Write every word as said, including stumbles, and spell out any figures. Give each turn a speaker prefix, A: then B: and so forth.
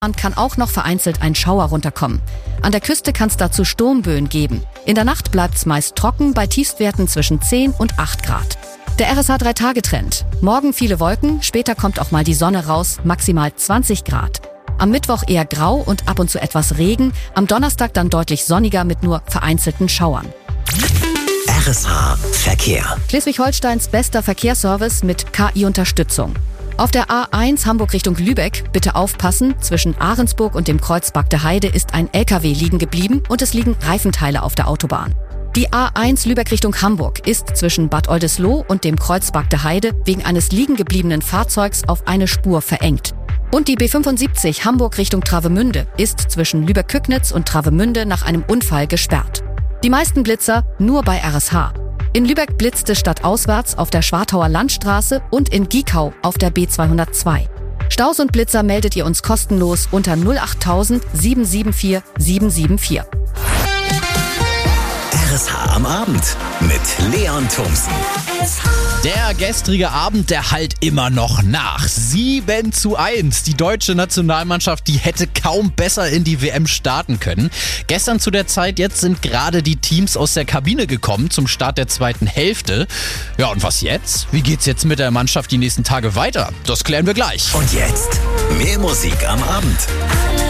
A: kann auch noch vereinzelt ein Schauer runterkommen. An der Küste kann es dazu Sturmböen geben. In der Nacht bleibt es meist trocken bei Tiefstwerten zwischen zehn und acht Grad. Der R S H-drei-Tage-Trend. Morgen viele Wolken, später kommt auch mal die Sonne raus, maximal zwanzig Grad. Am Mittwoch eher grau und ab und zu etwas Regen, am Donnerstag dann deutlich sonniger mit nur vereinzelten Schauern.
B: R S H Verkehr.
A: Schleswig-Holsteins bester Verkehrsservice mit K I-Unterstützung. Auf der A eins Hamburg Richtung Lübeck, bitte aufpassen, zwischen Ahrensburg und dem Kreuz Bagde Heide ist ein L K W liegen geblieben und es liegen Reifenteile auf der Autobahn. Die A eins Lübeck Richtung Hamburg ist zwischen Bad Oldesloe und dem Kreuz Bagde Heide wegen eines liegen gebliebenen Fahrzeugs auf eine Spur verengt. Und die B fünfundsiebzig Hamburg Richtung Travemünde ist zwischen Lübeck-Kücknitz und Travemünde nach einem Unfall gesperrt. Die meisten Blitzer nur bei R S H. In Lübeck blitzt es stadtauswärts auf der Schwartauer Landstraße und in Giekau auf der B zweihundertzwei. Staus und Blitzer meldet ihr uns kostenlos unter null acht tausend sieben sieben vier sieben sieben vier.
B: R S H am Abend mit Leon Thomsen.
C: Der gestrige Abend, der hallt immer noch nach. sieben zu eins. Die deutsche Nationalmannschaft, die hätte kaum besser in die W M starten können. Gestern zu der Zeit jetzt sind gerade die Teams aus der Kabine gekommen zum Start der zweiten Hälfte. Ja, und was jetzt? Wie geht's jetzt mit der Mannschaft die nächsten Tage weiter? Das klären wir gleich.
B: Und jetzt mehr Musik am Abend.